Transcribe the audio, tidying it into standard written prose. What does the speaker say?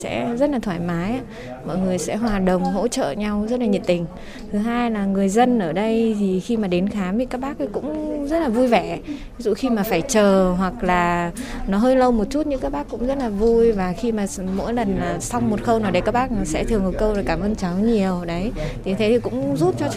Sẽ rất là thoải mái, mọi người sẽ hòa đồng hỗ trợ nhau rất là nhiệt tình. Thứ hai là người dân ở đây thì khi mà đến khám thì các bác ấy cũng rất là vui vẻ. Ví dụ khi mà phải chờ hoặc là nó hơi lâu một chút nhưng các bác cũng rất là vui, và khi mà mỗi lần là xong một khâu nào đấy các bác sẽ thường một câu là cảm ơn cháu nhiều đấy. Thì thế thì cũng giúp cho